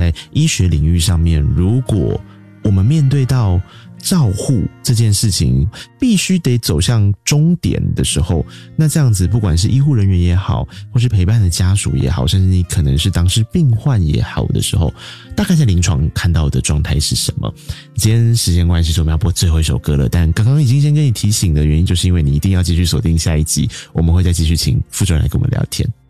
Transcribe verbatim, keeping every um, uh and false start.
在医学领域上面，如果我们面对到照护这件事情必须得走向终点的时候，那这样子不管是医护人员也好，或是陪伴的家属也好，甚至你可能是当时病患也好的时候，大概在临床看到的状态是什么？今天时间关系，所以我们要播最后一首歌了，但刚刚已经先跟你提醒的原因，就是因为你一定要继续锁定下一集，我们会再继续请副主任来跟我们聊天。